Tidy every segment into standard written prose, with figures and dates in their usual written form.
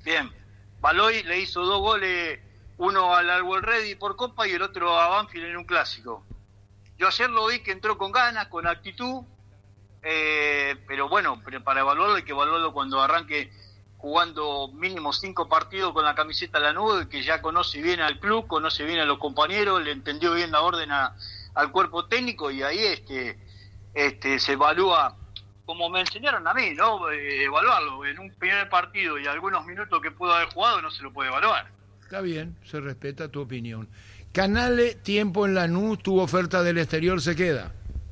Bien. Baloy le hizo 2 goles, uno al Always Ready por Copa y el otro a Banfield en un clásico. Yo ayer lo vi que entró con ganas, con actitud, pero bueno, para evaluarlo hay que evaluarlo cuando arranque jugando mínimo 5 partidos con la camiseta Lanús, que ya conoce bien al club, conoce bien a los compañeros, le entendió bien la orden al cuerpo técnico y ahí se evalúa, como me enseñaron a mí, ¿no? Evaluarlo en un primer partido y algunos minutos que pudo haber jugado no se lo puede evaluar. Está bien, se respeta tu opinión. Canale, tiempo en Lanús, tuvo oferta del exterior, ¿se queda?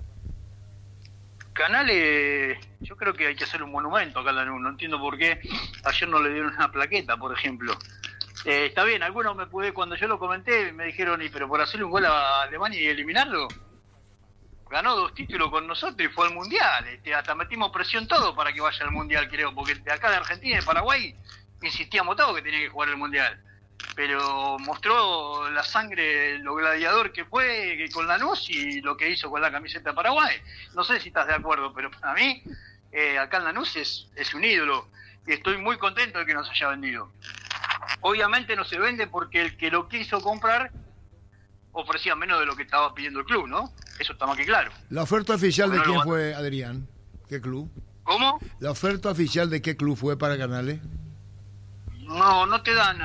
Canales, yo creo que hay que hacer un monumento acá en Lanús, no entiendo por qué ayer no le dieron una plaqueta, por ejemplo. Está bien, algunos cuando yo lo comenté, me dijeron, pero por hacerle un gol a Alemania y eliminarlo, ganó 2 títulos con nosotros y fue al Mundial, hasta metimos presión todo para que vaya al Mundial, creo, porque de acá de Argentina y de Paraguay insistíamos todos que tenía que jugar el Mundial. Pero mostró la sangre, lo gladiador que fue con Lanús y lo que hizo con la camiseta de Paraguay. No sé si estás de acuerdo, pero para mí, acá en Lanús es un ídolo y estoy muy contento de que nos haya vendido. Obviamente no se vende porque el que lo quiso comprar ofrecía menos de lo que estaba pidiendo el club, ¿no? Eso está más que claro. ¿La oferta oficial de quién fue, Adrián? ¿Qué club? ¿Cómo? ¿La oferta oficial de qué club fue para Canales? No te dan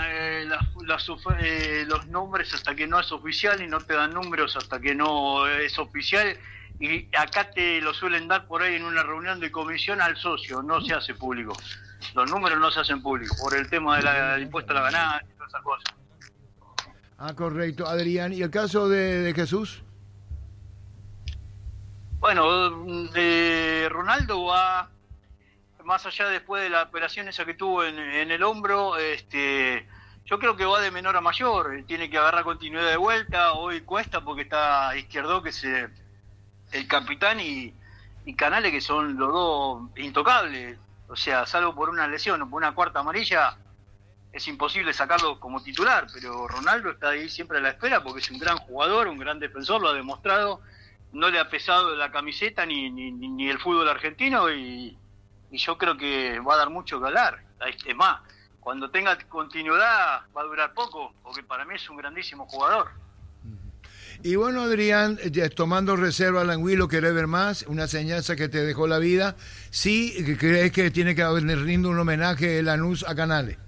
los nombres hasta que no es oficial y no te dan números hasta que no es oficial y acá te lo suelen dar por ahí en una reunión de comisión al socio, no se hace público. Los números no se hacen públicos por el tema del impuesto a la ganancia y todas esas cosas. Ah, correcto. Adrián, ¿y el caso de Jesús? Bueno, de Ronaldo va... Más allá después de la operación esa que tuvo en el hombro, yo creo que va de menor a mayor, tiene que agarrar continuidad de vuelta, hoy cuesta porque está Izquierdo, que es el capitán, y Canales, que son los dos intocables, o sea, salvo por una lesión o por una cuarta amarilla, es imposible sacarlo como titular, pero Ronaldo está ahí siempre a la espera porque es un gran jugador, un gran defensor, lo ha demostrado, no le ha pesado la camiseta ni el fútbol argentino y yo creo que va a dar mucho que hablar. Es más, cuando tenga continuidad va a durar poco, porque para mí es un grandísimo jugador. Y bueno, Adrián, tomando reserva al Anguilo, ¿querés ver más? Una enseñanza que te dejó la vida. ¿Sí crees que tiene que rinde un homenaje de Lanús a Canales?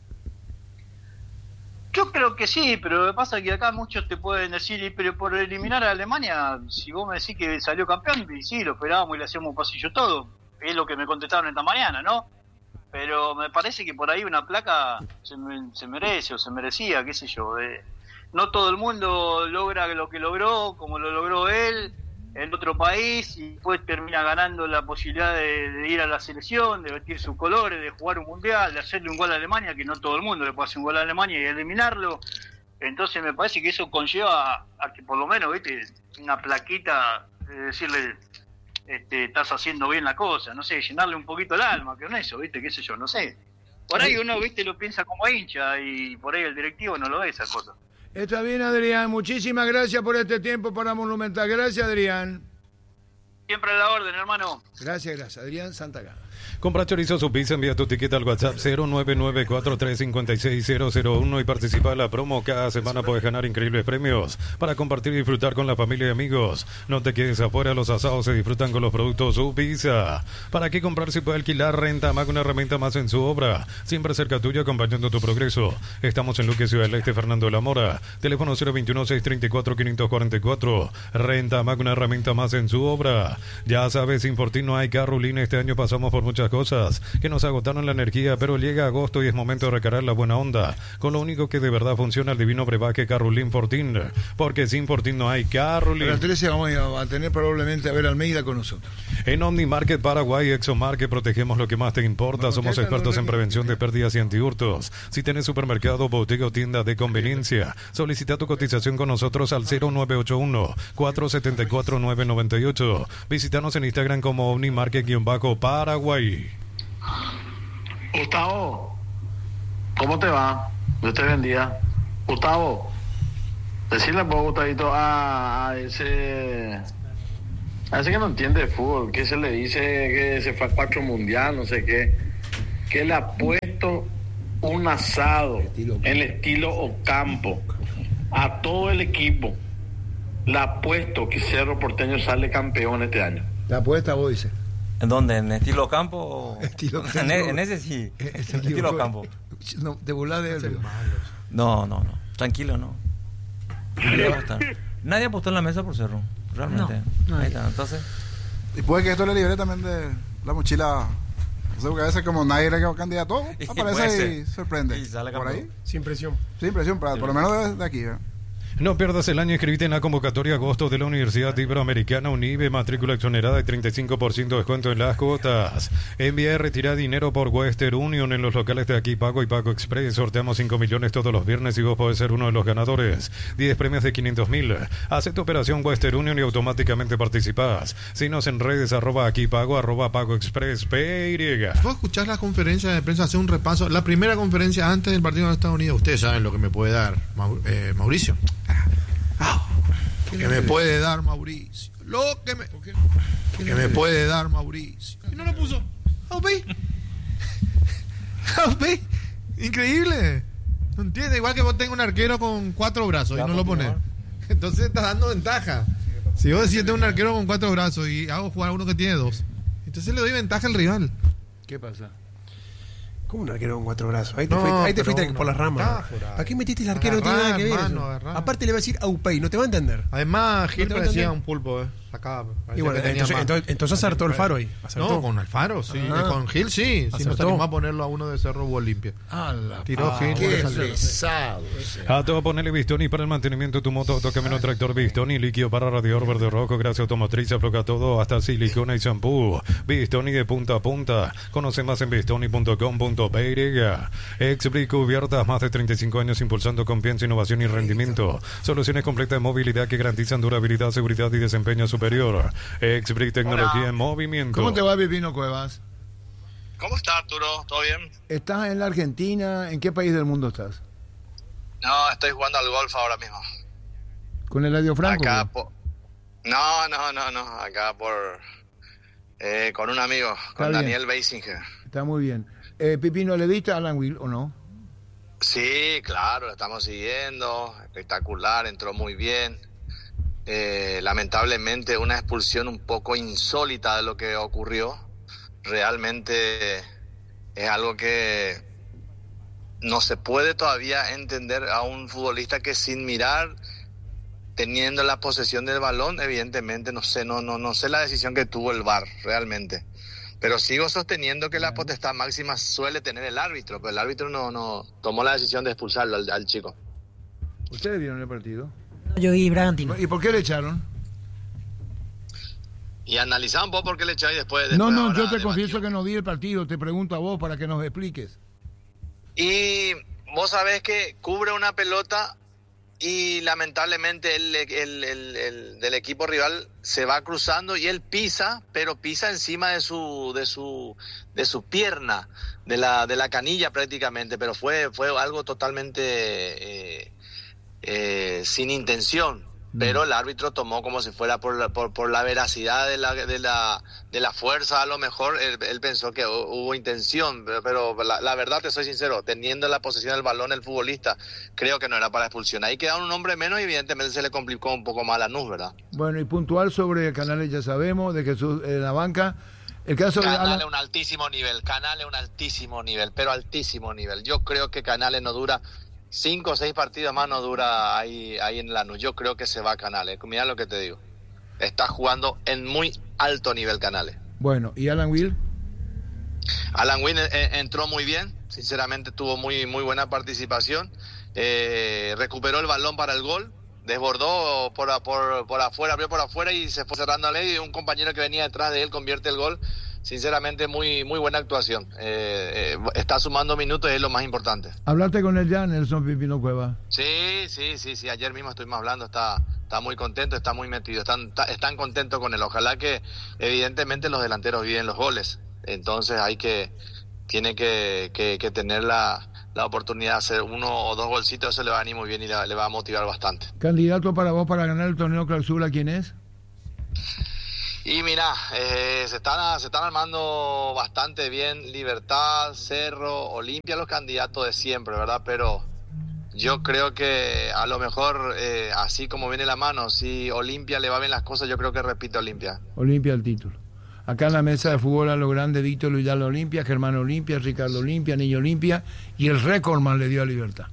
Yo creo que sí, pero lo que pasa es que acá muchos te pueden decir, pero por eliminar a Alemania, si vos me decís que salió campeón, y sí, lo esperábamos y le hacíamos un pasillo todo. Es lo que me contestaron esta mañana, ¿no? Pero me parece que por ahí una placa se merece o se merecía, qué sé yo. No todo el mundo logra lo que logró, como lo logró él, en otro país, y después termina ganando la posibilidad de ir a la selección, de vestir sus colores, de jugar un mundial, de hacerle un gol a Alemania, que no todo el mundo le puede hacer un gol a Alemania y eliminarlo. Entonces me parece que eso conlleva a que por lo menos, ¿viste? Una plaquita, decirle... estás haciendo bien la cosa, no sé, llenarle un poquito el alma con eso, ¿viste? Qué sé yo, no sé. Por ahí uno, ¿viste? Lo piensa como hincha y por ahí el directivo no lo ve esa cosa. Está bien, Adrián, muchísimas gracias por este tiempo para Monumental. Gracias, Adrián. Siempre a la orden, hermano. Gracias, Adrián Santagana. Compra chorizo su pizza, envía tu ticket al WhatsApp 09943560001 y participa en la promo. Cada semana puedes ganar increíbles premios para compartir y disfrutar con la familia y amigos. No te quedes afuera, los asados se disfrutan con los productos su pizza. ¿Para qué comprar si puede alquilar? Renta Mac, una herramienta más en su obra. Siempre cerca tuyo, acompañando tu progreso. Estamos en Luque, Ciudad del Este, Fernando de la Mora. Teléfono 021-634-544. Renta Mac, una herramienta más en su obra. Ya sabes, sin Fortín no hay Carrulina. Este año pasamos por muchas cosas que nos agotaron la energía, pero llega agosto y es momento de recargar la buena onda con lo único que de verdad funciona, el divino brebaje Carrulín Fortín, porque sin Fortín no hay Carrulín. A las 13 vamos a tener probablemente a ver Almeida con nosotros. En Omnimarket Paraguay, Exomarket, protegemos lo que más te importa. Somos expertos en prevención de pérdidas y antihurtos. Si tenés supermercado, bodega o tienda de conveniencia, solicita tu cotización con nosotros al 0981-474-998. Visítanos en Instagram como Omnimarket-Paraguay. Gustavo, ¿cómo te va? Dios te bendiga. Gustavo, decirle un poco, Gustavito, a ese que no entiende de fútbol, que se le dice que se fue a 4 mundial, no sé qué, que le ha puesto un asado Estilo Ocampo. en el estilo Ocampo a todo el equipo, le apuesto que Cerro Porteño sale campeón este año. La apuesta vos dices. ¿En dónde? ¿En estilo campo? Estilo En ese sí. En estilo campo. No, te burlas de él. No. Tranquilo, no. Nadie va a apostar. Nadie apostó en la mesa por Cerro. Realmente. No. Ahí está. Entonces, Y puede que esto le libere también de la mochila. No sé, porque a veces como nadie era candidato, Y puede aparece ser. y sorprende. Y sale por campeón. ahí. Sin presión. Sin presión, por lo menos de aquí. ¿Eh? No pierdas el año, inscribite en la convocatoria agosto de la Universidad Iberoamericana UNIBE, matrícula exonerada y 35% de descuento en las cuotas. Envía y retira dinero por Western Union en los locales de Aquí Pago y Pago Express. Sorteamos 5 millones todos los viernes y vos podés ser uno de los ganadores. 10 premios de 500.000. Haz tu operación Western Union y automáticamente participás. Síguenos en redes @Aquí Pago, @Pago Express, PY. Vos escuchás la conferencia de prensa, hacer un repaso. La primera conferencia antes del partido de Estados Unidos. Ustedes saben lo que me puede dar Mauricio. Que me puede dar Mauricio. Lo que me puede dar Mauricio. Y no lo puso. Aupi. Increíble. No entiende. Igual que vos tengas un arquero con 4 brazos y no lo pones. Entonces estás dando ventaja. Si vos decís tengo un arquero con 4 brazos y hago jugar a uno que tiene 2, entonces le doy ventaja al rival. ¿Qué pasa? ¿Cómo un arquero con 4 brazos? Ahí No, te fuiste pero por las ramas. metáfora. ¿Para qué metiste el arquero? No tiene nada que ver. Agarrar, eso. mano, agarrar. Aparte le va a decir Aupey, no te va a entender. Además, Gil ¿No te va a parecía entender? un pulpo, Acá. Y bueno, entonces acertó el Faro ahí. Acertó. No, con Alfaro, sí. Ah. Con Gil, sí. Si Acertó. nos animó a ponerlo a uno de Cerro Hubo Olimpia. Tiró Gil. Qué no le salió. pesado. A todo ponerle Bistoni para el mantenimiento de tu moto, camino tractor Bistoni, líquido para radiador verde rojo, grasa automotriz, afloja todo, hasta silicona y shampoo. Bistoni de punta a punta. Conoce más en bistoni.com.py. Exbrick Cubiertas, más de 35 años impulsando confianza, innovación y rendimiento. Soluciones completas de movilidad que garantizan durabilidad, seguridad y desempeño superior. Exbrick, tecnología en movimiento. ¿Cómo te va, Pipino Cuevas? ¿Cómo está, Arturo? ¿Todo bien? ¿Estás en la Argentina? ¿En qué país del mundo estás? No, estoy jugando al golf ahora mismo. ¿Con Eladio Franco? Acá No. Acá con un amigo, con bien. Daniel Beisinger. Está muy bien. Pipino, ¿le viste a Alan Will o no? Sí, claro, lo estamos siguiendo. Espectacular, entró muy bien. Lamentablemente una expulsión un poco insólita de lo que ocurrió. Realmente es algo que no se puede todavía entender a un futbolista que sin mirar, teniendo la posesión del balón, evidentemente no sé la decisión que tuvo el VAR realmente. Pero sigo sosteniendo que la potestad máxima suele tener el árbitro, pero el árbitro no tomó la decisión de expulsarlo al chico. ¿Ustedes vieron el partido? Yo vi Bragantino. ¿Y por qué le echaron? Y analizamos un poco por qué le echó y después No, ahora yo te debatimos. confieso que no vi el partido. Te pregunto a vos para que nos expliques. Y vos sabés que cubre una pelota y lamentablemente el del equipo rival se va cruzando y él pisa, pero pisa encima de su pierna, de la canilla prácticamente, pero fue algo totalmente sin intención. Pero el árbitro tomó como si fuera por la veracidad de la fuerza, a lo mejor él pensó que hubo intención, pero la verdad, te soy sincero, teniendo la posesión del balón el futbolista, creo que no era para expulsión. Ahí quedaron un hombre menos y evidentemente se le complicó un poco más a Lanús, ¿verdad? Bueno, y puntual sobre Canales ya sabemos, de Jesús en la banca. El caso de Canales Alan... un altísimo nivel, pero altísimo nivel. Yo creo que Canales no dura 5 o 6 partidos más, no dura ahí en Lanús. Yo creo que se va a Canales. Mira lo que te digo. Está jugando en muy alto nivel Canales. Bueno, ¿y Alan Will? Alan Will entró muy bien. Sinceramente tuvo muy buena participación. Recuperó el balón para el gol. Desbordó por afuera, abrió por afuera y se fue cerrando a ley. Y un compañero que venía detrás de él convierte el gol. Sinceramente, muy buena actuación. Está sumando minutos y es lo más importante. ¿Hablaste con él ya, Nelson Pipino Cueva? Sí. Ayer mismo estuvimos hablando. Está muy contento, está muy metido. Están contentos con él. Ojalá que, evidentemente, los delanteros viven los goles. Entonces, tiene que tener la oportunidad de hacer 1 o 2 golcitos. Eso le va a venir muy bien y le va a motivar bastante. ¿Candidato para vos para ganar el torneo clausura quién es? Y mira, se están armando bastante bien Libertad, Cerro, Olimpia, los candidatos de siempre, ¿verdad? Pero yo creo que a lo mejor, así como viene la mano, si Olimpia le va bien las cosas, yo creo que repite Olimpia. Olimpia el título. Acá en la mesa de fútbol a lo grande, Víctor Vidal Olimpia, Germán Olimpia, Ricardo Olimpia, Niño Olimpia, y el Recordman le dio a Libertad.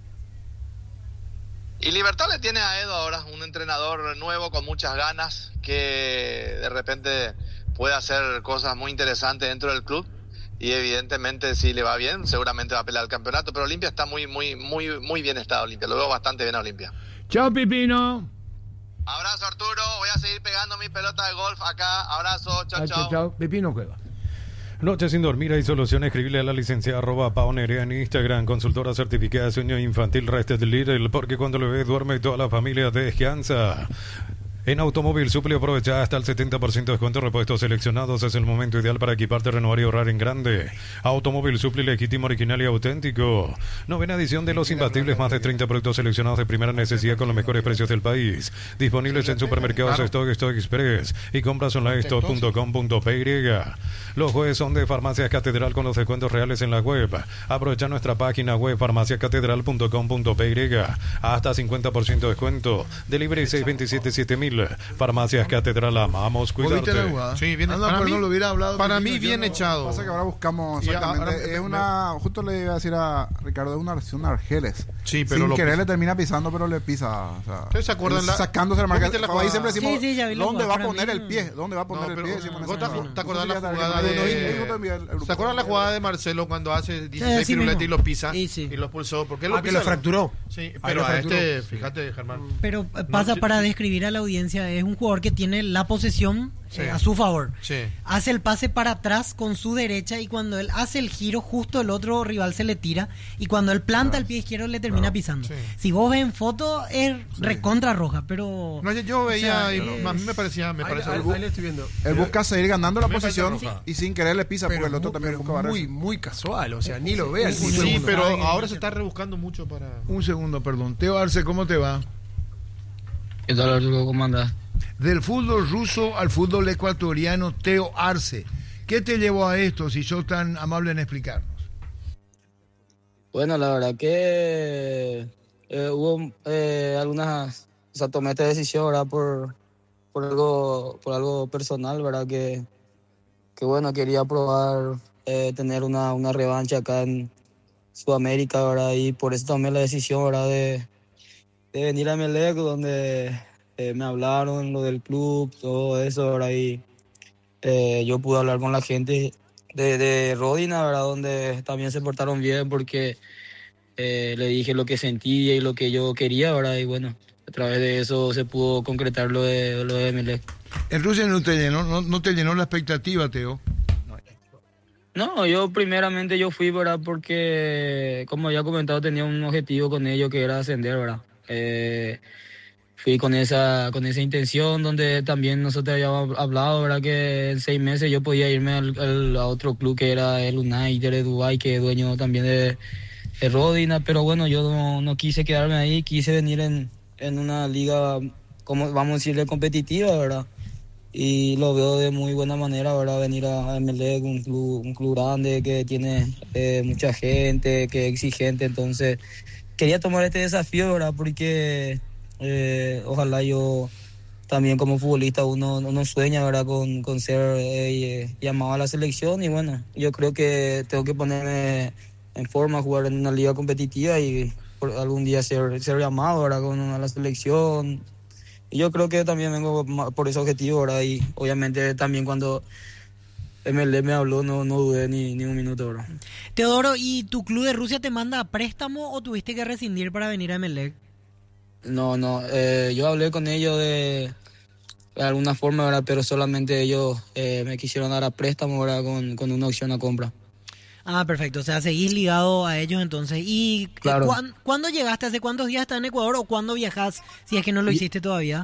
Y Libertad le tiene a Edo ahora, un entrenador nuevo con muchas ganas, que de repente puede hacer cosas muy interesantes dentro del club. Y evidentemente si le va bien, seguramente va a pelear el campeonato. Pero Olimpia está muy bien estado, Olimpia. Lo veo bastante bien a Olimpia. Chao, Pipino. Abrazo, Arturo. Voy a seguir pegando mi pelota de golf acá. Abrazo. Chao. Chao. Pipino juega. Noche sin dormir, hay solución. Escribile a la licenciada @Paonerea en Instagram. Consultora certificada de sueño infantil Rested Little, porque cuando lo ves duerme toda la familia descansa. En Automóvil Supli aprovecha hasta el 70% de descuento, repuestos seleccionados. Es el momento ideal para equiparte, renovar y ahorrar en grande. Automóvil Supli, legítimo, original y auténtico. Novena edición de Los Imbatibles, más de 30 productos seleccionados de primera necesidad con los mejores precios del país. Disponibles en supermercados Stock Express y compras online stock.com.py. Los jueves son de Farmacias Catedral con los descuentos reales en la web. Aprovecha nuestra página web farmaciacatedral.com.py. Hasta 50% de descuento. Delivery 627-7000. Farmacias Catedral, amamos cuidarte. Sí, viene, para mí bien echado. Pasa que ahora buscamos exactamente. Justo le iba a decir a Ricardo, es una versión Argeles. Sí, pero sin querer le termina pisando, pero le pisa. O sea, ¿ustedes se acuerdan sacándose la marca? Ahí siempre decimos, ¿dónde va a poner el pie? ¿Dónde va a poner el pie? ¿Te acuerdas la jugada ¿Se acuerdan la jugada de Marcelo cuando hace 16 piruletas y lo pisa? Y lo expulsó. ¿Por qué lo que lo fracturó? Sí, pero fíjate, Germán. Pero pasa para describir a la audiencia, es un jugador que tiene la posesión a su favor. Sí. Hace el pase para atrás con su derecha y cuando él hace el giro, justo el otro rival se le tira y cuando él planta el pie izquierdo le termina pisando. Sí. Si vos ves en foto es recontra roja, pero... No, yo veía, a mí me parecía... Ahí le estoy viendo. Él busca seguir ganando la posición y sin querer le pisa, porque el otro también busca barrer. Muy casual, o sea, ni lo ve al tipo. Sí, pero ahora se está rebuscando mucho para... Un segundo, perdón. Teo Arce, ¿cómo te va? ¿Qué tal, Arturo? ¿Cómo andas? Del fútbol ruso al fútbol ecuatoriano, Teo Arce. ¿Qué te llevó a esto, si sos tan amable en explicarnos? Bueno, la verdad que hubo algunas... O sea, tomé esta decisión, ¿verdad? Por algo personal, ¿verdad? Que bueno, quería probar tener una revancha acá en Sudamérica, ¿verdad? Y por eso tomé la decisión, ¿verdad? De venir a Emelec, donde me hablaron lo del club, todo eso, ¿verdad? Y yo pude hablar con la gente de Rodina, ¿verdad? Donde también se portaron bien porque le dije lo que sentía y lo que yo quería, ¿verdad? Y bueno, a través de eso se pudo concretar lo de Emelec. ¿En Rusia no te llenó la expectativa, Teo? No, yo primeramente fui, ¿verdad? Porque, como ya he comentado, tenía un objetivo con ellos que era ascender, ¿verdad? Fui con esa intención, donde también nosotros habíamos hablado, ¿verdad? Que en 6 meses yo podía irme a otro club que era el United de Dubái, que es dueño también de Rodina, pero bueno, yo no quise quedarme ahí, quise venir en una liga, como vamos a decirle, competitiva, ¿verdad? Y lo veo de muy buena manera, ¿verdad? Venir a Emelec, un club grande que tiene mucha gente, que es exigente. Entonces, quería tomar este desafío, ¿verdad? Porque ojalá yo también como futbolista uno sueña, ¿verdad? Con ser llamado a la selección. Y bueno, yo creo que tengo que ponerme en forma, jugar en una liga competitiva y algún día ser llamado, ¿verdad? A la selección. Y yo creo que también vengo por ese objetivo, ¿verdad? Y obviamente también cuando MLE me habló no dudé ni un minuto, ¿verdad? Teodoro, ¿y tu club de Rusia te manda a préstamo o tuviste que rescindir para venir a Emelec? No, yo hablé con ellos de alguna forma, ¿verdad? Pero solamente ellos me quisieron dar a préstamo, ¿verdad? Con una opción a compra. Ah, perfecto. O sea, seguís ligado a ellos entonces. ¿Y claro. ¿Cuándo llegaste? ¿Hace cuántos días estás en Ecuador o cuándo viajás? Si es que no lo hiciste todavía.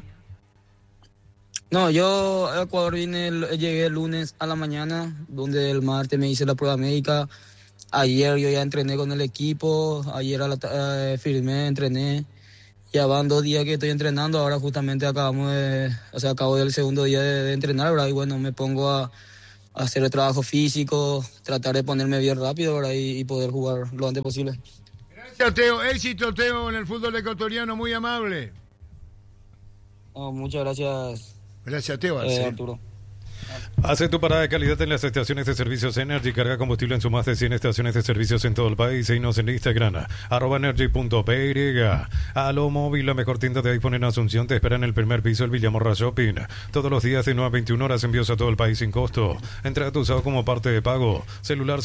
No, yo a Ecuador llegué el lunes a la mañana, donde el martes me hice la prueba médica. Ayer yo ya entrené con el equipo, ayer firmé, entrené. ya van 2 días que estoy entrenando, ahora justamente acabo del segundo día de entrenar, ¿verdad? Y bueno, me pongo a hacer el trabajo físico, tratar de ponerme bien rápido, ¿verdad? Y poder jugar lo antes posible. Gracias, Teo. Éxito, Teo, en el fútbol ecuatoriano, muy amable. Muchas gracias. Gracias, Teo. Arturo. Hace tu parada de calidad en las estaciones de servicios Energy. Carga combustible en sus más de 100 estaciones de servicios en todo el país. Seguinos en Instagram, @energy.py. Alo Móvil, la mejor tienda de iPhone en Asunción, te espera en el primer piso del Villamorra Shopping. Todos los días de 9 a 21 horas, envíos a todo el país sin costo. Entra a tu usado como parte de pago. Celular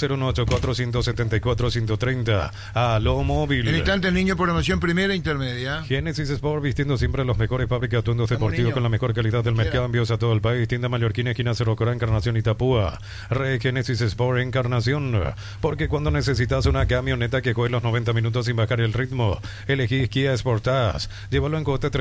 0184174-130. Alo Móvil. En instante, el niño, promoción primera e intermedia. Genesis Sport, vistiendo siempre los mejores fábricas de atuendos deportivos con la mejor calidad del mercado. Envíos a todo el país. Tienda Mallorquina, esquina Cerro Corá, Encarnación y Tapúa. Genesis Sport Encarnación. Porque cuando necesitas una camioneta que coge los 90 minutos sin bajar el ritmo, elegí Kia Sportage. Llévalo en coste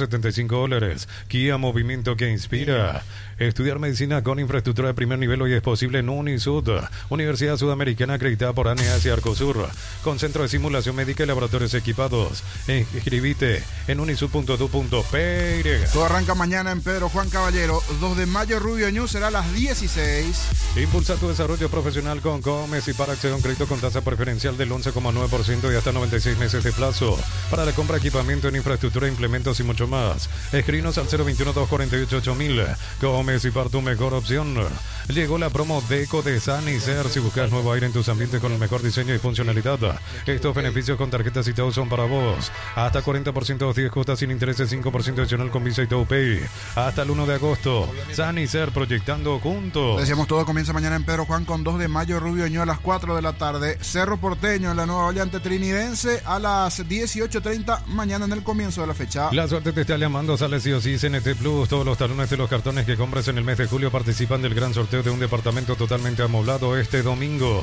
$375. Kia, movimiento que inspira. Estudiar medicina con infraestructura de primer nivel hoy es posible en Unisud, Universidad Sudamericana acreditada por ANEAS y Arcosur, con centro de simulación médica y laboratorios equipados. Inscribite en unisud.edu.py. Todo arranca mañana en Pedro Juan Caballero, 2 de mayo, Rubio Ñu, será a las 16. Impulsa tu desarrollo profesional con Gómez y para acceder a un crédito con tasa preferencial del 11,9% y hasta 96 meses de plazo para la compra de equipamiento en infraestructura, implementos y mucho más. Escríbenos al 021-248-8000. Gómez y para tu mejor opción. Llegó la promo Deco de Sanicer. Si buscas nuevo aire en tus ambientes con el mejor diseño y funcionalidad, estos beneficios con tarjetas y todo son para vos. Hasta 40% de 10 cuotas sin intereses, 5% adicional con Visa y Pay. Hasta el 1 de agosto. Sanicer, proyectando juntos. Decíamos, todo comienza mañana en Pedro Juan con 2 de mayo, Rubio Ñu a las 4 de la tarde. Cerro Porteño en la Nueva Oleante Trinidense a las 18:30 mañana en el comienzo de la fecha. La suerte te está llamando, sale sí o sí. CNT Plus, todos los talones de los cartones que compras en el mes de julio participan del gran sorteo de un departamento totalmente amoblado este domingo.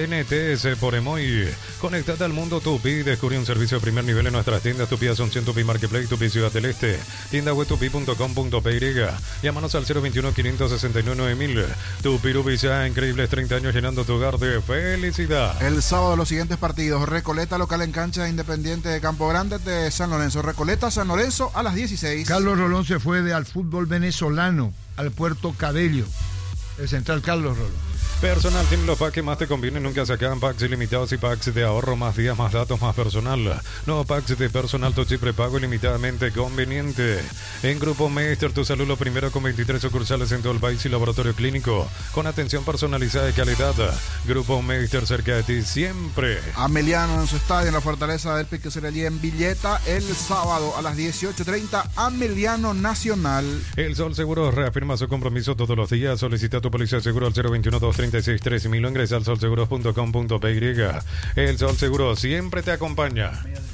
CNTS por Emoy. Conectate al mundo Tupi. Descubre un servicio de primer nivel en nuestras tiendas Tupi Asunción, Tupi Marketplace, Tupi Ciudad del Este. Tienda web tupi.com.py. Llámanos al 021-569-9000. Tupi Rubisa, increíbles 30 años llenando tu hogar de felicidad. El sábado los siguientes partidos: Recoleta local en cancha Independiente de Campo Grande de San Lorenzo. Recoleta San Lorenzo a las 16. Carlos Rolón se fue al fútbol venezolano, al Puerto Cabello. El central Carlos Rolón. Personal tiene los packs que más te convienen. Nunca se acaban. Packs ilimitados y packs de ahorro, más días, más datos, más personal. Nuevos packs de personal tu chip prepago ilimitadamente conveniente. En Grupo Meister, tu salud lo primero, con 23 sucursales en todo el país y laboratorio clínico con atención personalizada y calidad. Grupo Meister, cerca de ti siempre. Ameliano en su estadio en la Fortaleza del Pique será allí en Villeta el sábado a las 18:30. Ameliano Nacional. El Sol Seguros reafirma su compromiso todos los días. Solicita tu póliza de seguro al 021-236-3000 o ingresa al solseguros.com.py. El Sol Seguro siempre te acompaña.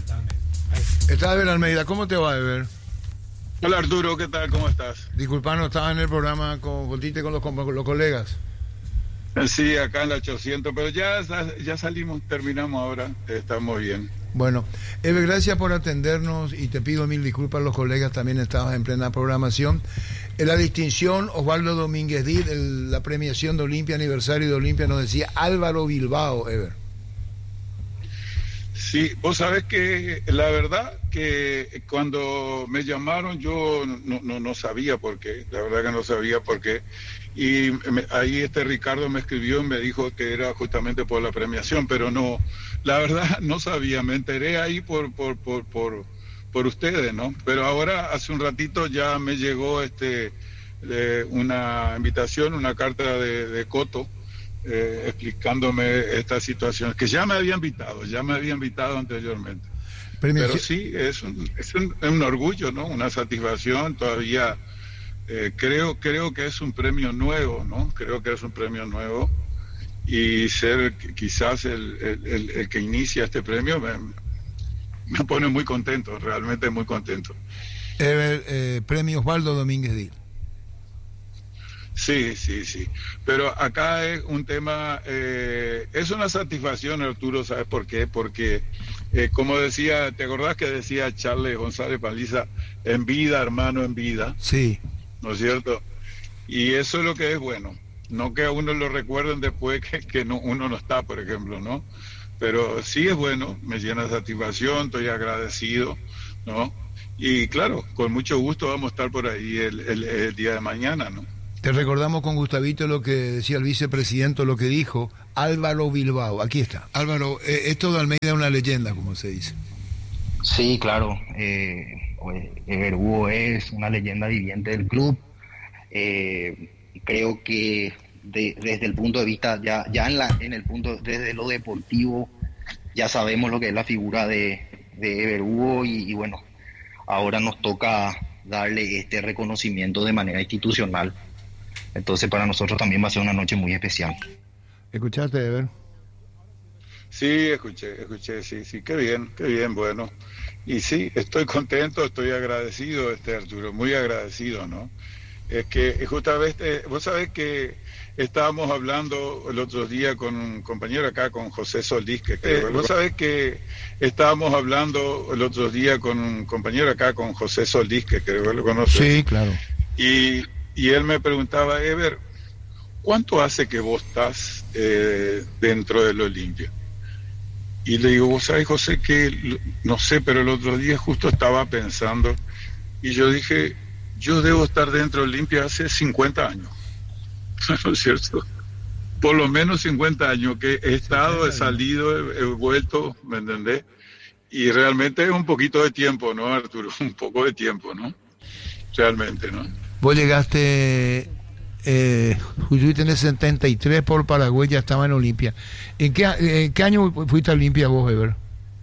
Está Ever Almeida, ¿cómo te va, Ever? Hola Arturo, ¿qué tal? ¿Cómo estás? Disculpa, no estaba en el programa con los colegas. Sí, acá en la 800, pero ya salimos, terminamos ahora, estamos bien. Bueno, Ever, gracias por atendernos y te pido mil disculpas, los colegas también estaban en plena programación. La distinción, Osvaldo Domínguez Díaz, la premiación de Olimpia, aniversario de Olimpia, nos decía Álvaro Bilbao, Ever. Sí, vos sabés que la verdad que cuando me llamaron yo no sabía por qué, la verdad que no sabía por qué. Y ahí Ricardo me escribió y me dijo que era justamente por la premiación, pero no, la verdad no sabía, me enteré ahí por ustedes, ¿no? Pero ahora hace un ratito ya me llegó una invitación, una carta de Coto, explicándome esta situación, que ya me había invitado anteriormente. Pero sí, es un orgullo, ¿no? Una satisfacción, todavía creo que es un premio nuevo, ¿no? Creo que es un premio nuevo y ser quizás el que inicia este premio me pone muy contento, realmente muy contento. Premio Osvaldo Domínguez Díaz. Sí. Pero acá es un tema, es una satisfacción, Arturo, ¿sabes por qué? Porque, como decía, ¿te acordás que decía Charles González Paliza? En vida, hermano, en vida. Sí. ¿No es cierto? Y eso es lo que es bueno. No que a uno lo recuerden después que uno no está, por ejemplo, ¿no? Pero sí es bueno, me llena de satisfacción, estoy agradecido ¿no? Y claro, con mucho gusto vamos a estar por ahí el día de mañana, ¿no? Te recordamos con Gustavito lo que decía el vicepresidente, lo que dijo Álvaro Bilbao. Aquí está. Álvaro, esto de Almeida es una leyenda, como se dice. Sí, claro. Ever Hugo es una leyenda viviente del club. Creo que desde el punto de vista, desde lo deportivo, ya sabemos lo que es la figura de Ever Hugo y bueno, ahora nos toca darle este reconocimiento de manera institucional. Entonces para nosotros también va a ser una noche muy especial. ¿Escuchaste, Ever? Sí, escuché, sí, qué bien, bueno. Y sí, estoy contento, estoy agradecido, Arturo, muy agradecido, ¿no? Es que justamente, vos sabés que estábamos hablando el otro día con un compañero acá, con José Solís, vos sabés que estábamos hablando el otro día con un compañero acá, con José Solís, que creo que lo conoces. Sí, claro. Y él me preguntaba, Ever, ¿cuánto hace que vos estás dentro del Olimpia? Y le digo, vos sabés, José, que no sé, pero el otro día justo estaba pensando, y yo dije, yo debo estar dentro del Olimpia hace 50 años, ¿no es cierto? Por lo menos 50 años que he estado, he salido, he vuelto, ¿me entendés? Y realmente es un poquito de tiempo, ¿no, Arturo? Un poco de tiempo, ¿no? Realmente, ¿no? Vos llegaste, Juyuy en el 73 por Paraguay, ya estaba en Olimpia. ¿En qué año fuiste a Olimpia vos, Ever?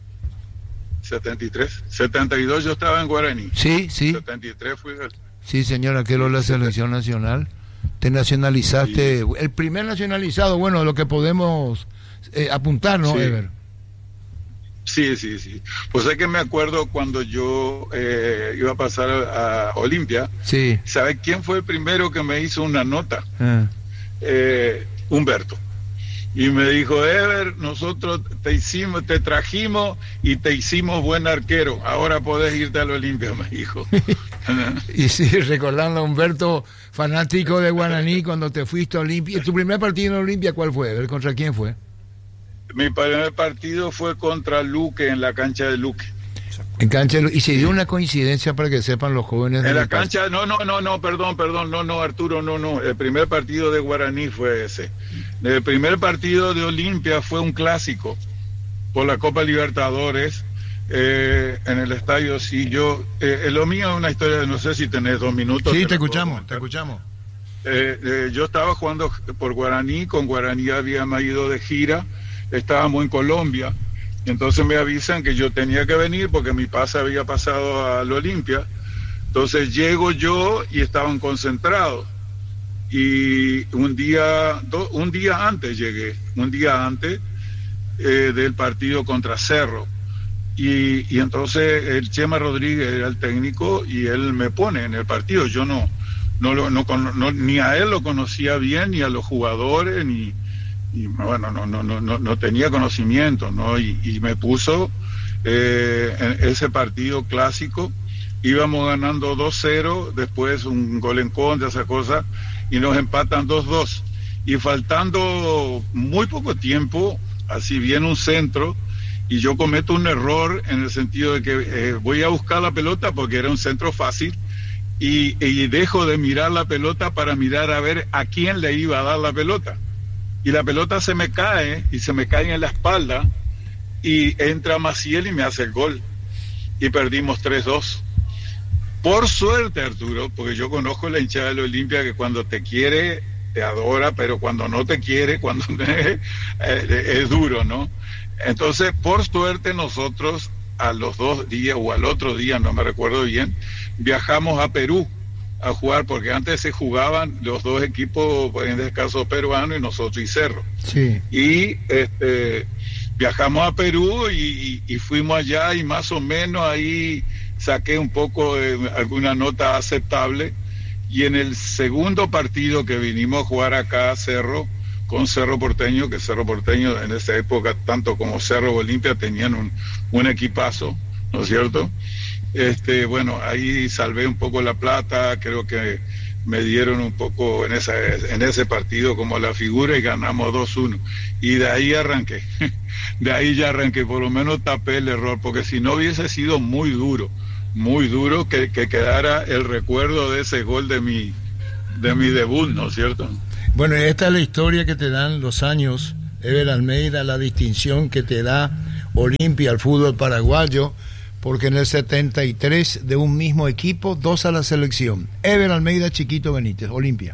73, 72 yo estaba en Guaraní. Sí. 73 fui. Sí, señora, que lo la selección nacional. Te nacionalizaste, sí. El primer nacionalizado, bueno, lo que podemos apuntar, ¿no, sí. Ever? Sí. Pues es que me acuerdo cuando yo iba a pasar a Olimpia. Sí. ¿Sabe quién fue el primero que me hizo una nota? Humberto. Y me dijo, Ever, nosotros te trajimos y te hicimos buen arquero. Ahora podés irte al Olimpia, me dijo. Y sí, recordando a Humberto, fanático de Guaraní, cuando te fuiste a Olimpia. ¿Tu primer partido en Olimpia cuál fue? Ever, ¿contra quién fue? Mi primer partido fue contra Luque, en la cancha de Luque. En cancha, y se dio una coincidencia para que sepan los jóvenes. En la cancha, perdón, Arturo, no. El primer partido de Guaraní fue ese. El primer partido de Olimpia fue un clásico por la Copa Libertadores en el estadio. Sí, lo mío es una historia, no sé si tenés 2 minutos. Sí, te escuchamos. Yo estaba jugando por Guaraní, con Guaraní habíamos ido de gira, estábamos en Colombia. Entonces me avisan que yo tenía que venir porque mi pase había pasado al Olimpia. Entonces llego yo y estaban concentrados. Y un día antes llegué, del partido contra Cerro. Y entonces el Chema Rodríguez era el técnico y él me pone en el partido. Yo ni a él lo conocía bien, ni a los jugadores, y bueno, no tenía conocimiento, ¿no? Y me puso en ese partido clásico. Íbamos ganando 2-0, después un gol en contra, esa cosa, y nos empatan 2-2. Y faltando muy poco tiempo, así viene un centro, y yo cometo un error en el sentido de que voy a buscar la pelota porque era un centro fácil, y dejo de mirar la pelota para mirar a ver a quién le iba a dar la pelota. Y la pelota se me cae en la espalda y entra Maciel y me hace el gol y perdimos 3-2. Por suerte, Arturo, porque yo conozco la hinchada del Olimpia, que cuando te quiere te adora, pero cuando no te quiere, es duro, ¿no? Entonces, por suerte, nosotros a los 2 días o al otro día, no me recuerdo bien, viajamos a Perú a jugar, porque antes se jugaban los 2 equipos, en este caso peruano y nosotros y Cerro. Sí. Y viajamos a Perú y fuimos allá, y más o menos ahí saqué un poco de alguna nota aceptable. Y en el segundo partido que vinimos a jugar acá a Cerro, con Cerro Porteño, que Cerro Porteño en esa época, tanto como Cerro Olimpia, tenían un equipazo, ¿no es cierto? Bueno, ahí salvé un poco la plata, creo que me dieron un poco en ese partido como la figura y ganamos 2-1. Y de ahí arranqué, de ahí ya arranqué, por lo menos tapé el error, porque si no hubiese sido muy duro que quedara el recuerdo de ese gol de mi debut, ¿no es cierto? Bueno, esta es la historia que te dan los años, Ever Almeida, la distinción que te da Olimpia al fútbol paraguayo, porque en el 73 de un mismo equipo, 2 a la selección. Ever Almeida, Chiquito Benítez, Olimpia.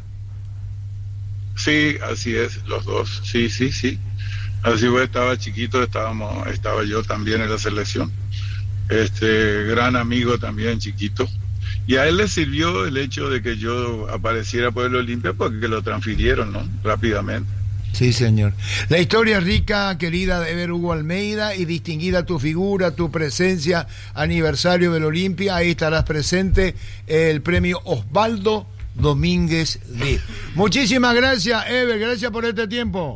Sí, así es, los dos, sí. Así fue, estaba chiquito, estaba yo también en la selección. Gran amigo también, Chiquito. Y a él le sirvió el hecho de que yo apareciera por el Olimpia porque lo transfirieron, ¿no? Rápidamente. Sí, señor. La historia rica, querida de Ever Hugo Almeida, y distinguida tu figura, tu presencia, aniversario del Olimpia. Ahí estarás presente, el premio Osvaldo Domínguez Díaz. Muchísimas gracias, Ever, gracias por este tiempo.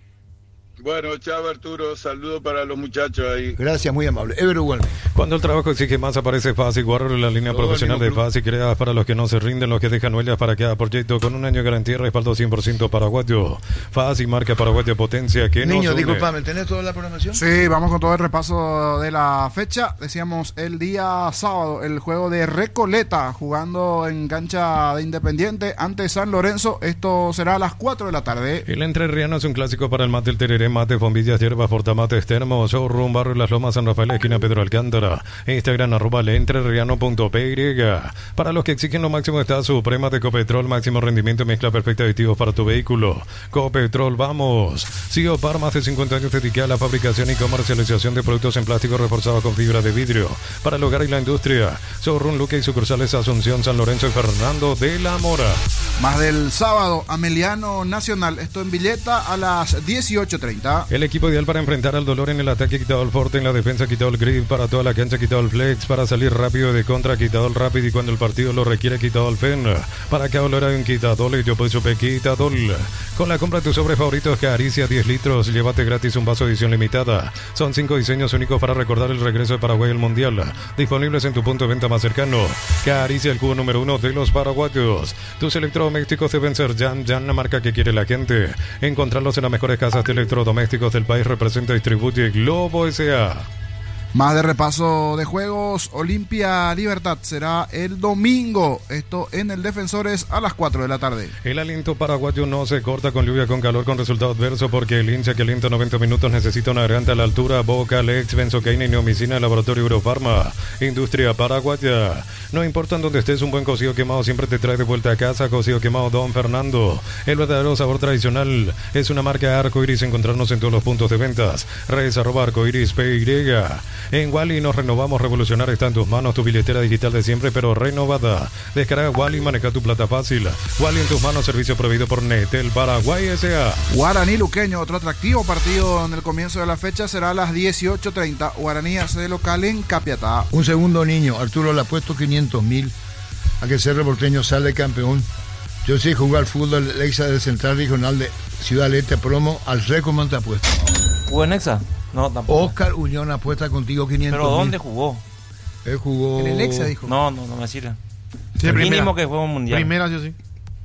Bueno, chao Arturo, saludos para los muchachos ahí. Gracias, muy amable. Ever Hugo Almeida. Cuando el trabajo exige más, aparece Fácil. Guarda la línea profesional de Fácil, creada para los que no se rinden, los que dejan huellas para cada proyecto, con un año de garantía y respaldo 100% paraguayo. Fácil, marca paraguaya potencia que Niño, nos une. disculpame, ¿tenés toda la programación? Sí, vamos con todo el repaso de la fecha. Decíamos el día sábado, el juego de Recoleta, jugando en cancha de Independiente ante San Lorenzo. Esto será a las 4 de la tarde. El entrerriano es un clásico para el mate, el tereré, mate, bombillas, hierbas, portamates, termos, showroom, barrio Las Lomas, San Rafael, esquina Pedro Alcántara. Instagram, @entrerriano.py. Para los que exigen lo máximo está Suprema de Copetrol, máximo rendimiento, mezcla perfecta de aditivos para tu vehículo. Copetrol, vamos. Ciopar, más de 50 años dedicada a la fabricación y comercialización de productos en plástico reforzado con fibra de vidrio para el hogar y la industria. Showroom Luque y sucursales Asunción, San Lorenzo y Fernando de la Mora. Más del sábado, Ameliano Nacional, esto en Villeta a las 18:30. El equipo ideal para enfrentar al dolor: en el ataque quitado el forte, en la defensa quitado el grip, para toda la cancha quitado el flex, para salir rápido de contra quitado el rápido y cuando el partido lo requiere quitado el fen. Para cada dolor hay un quitadol y yo pues supe quitadol. Con la compra de tus sobres favoritos Caricia 10 litros, llévate gratis un vaso edición limitada. Son 5 diseños únicos para recordar el regreso de Paraguay al Mundial. Disponibles en tu punto de venta más cercano. Caricia, el cubo número 1 de los paraguayos. Tus electrodomésticos deben ser Jan, la marca que quiere la gente. Encontrarlos en las mejores casas de electrodomésticos del país. Representa y distribuye Globo S.A. Más de repaso de juegos, Olimpia Libertad será el domingo, esto en el Defensores a las 4 de la tarde. El aliento paraguayo no se corta con lluvia, con calor, con resultado adverso, porque el hincha que alienta 90 minutos necesita una garganta a la altura. Boca, Lex, Benzocaína y Neomicina, Laboratorio Eurofarma, Industria Paraguaya. No importa en dónde estés, un buen cocido quemado siempre te trae de vuelta a casa. Cocido quemado Don Fernando, el verdadero sabor tradicional. Es una marca Arcoiris, encontrarnos en todos los puntos de ventas. Redes @Arcoiris PY. En Wally nos renovamos, revolucionar está en tus manos, tu billetera digital de siempre, pero renovada. Descarga Wally, maneja tu plata fácil. Wally en tus manos, servicio proveído por Netel Paraguay S.A. Guaraní Luqueño, otro atractivo partido en el comienzo de la fecha, será a las 18:30. Guaraní hace local en Capiatá. Un segundo, niño, Arturo, le ha puesto 500.000 a que Cerro Porteño sale campeón. Yo sí jugué al fútbol, el Exa del Central Regional de Ciudad del Este, promo al récord te apuesta. ¿Jugó en Exa? No, tampoco. Oscar Unión apuesta contigo 500.000. ¿Pero dónde jugó? Él jugó... En el Exa, dijo. No me sirve. Sí, el primera. mínimo que juega un mundial. Primera, sí.